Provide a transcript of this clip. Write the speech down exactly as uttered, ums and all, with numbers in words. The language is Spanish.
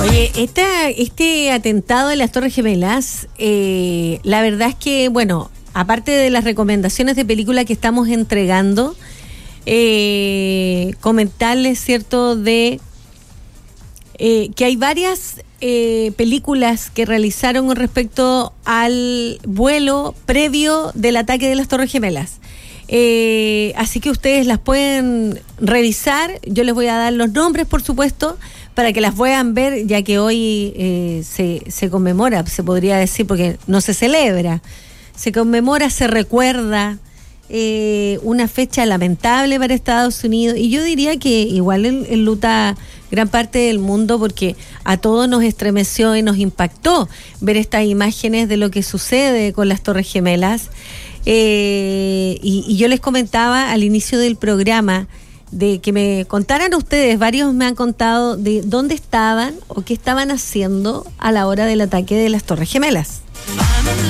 Oye, esta, este atentado de las Torres Gemelas, eh, la verdad es que, bueno, aparte de las recomendaciones de película que estamos entregando, eh, comentarles, ¿cierto?, de eh, que hay varias eh, películas que realizaron con respecto al vuelo previo del ataque de las Torres Gemelas. Eh, así que ustedes las pueden revisar. Yo les voy a dar los nombres, por supuesto, para que las puedan ver, ya que hoy eh, se, se conmemora, se podría decir, porque no se celebra, se conmemora, se recuerda eh, una fecha lamentable para Estados Unidos, y yo diría que igual enluta gran parte del mundo, porque a todos nos estremeció y nos impactó ver estas imágenes de lo que sucede con las Torres Gemelas. Eh, y, y yo les comentaba al inicio del programa de que me contaran ustedes, varios me han contado de dónde estaban o qué estaban haciendo a la hora del ataque de las Torres Gemelas.